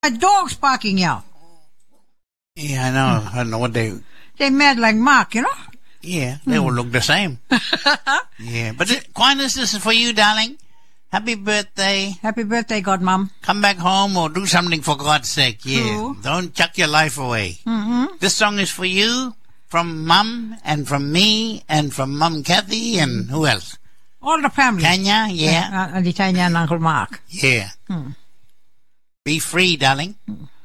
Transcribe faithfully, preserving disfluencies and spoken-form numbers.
My dog's barking out. Yeah, I know. I don't know what they... They mad like Mark, you know? Yeah, they all look the same. Yeah, but it, Aquinas, this is for you, darling. Happy birthday. Happy birthday, Godmom. Come back home or do something for God's sake. Yeah, True. Don't chuck your life away. Mm-hmm. This song is for you, from Mum, and from me, and from Mum Kathy, and who else? All the family. Tanya, yeah. Uh, uh, the Tanya and Uncle Mark. Yeah. Hmm. Be free, darling. Hmm.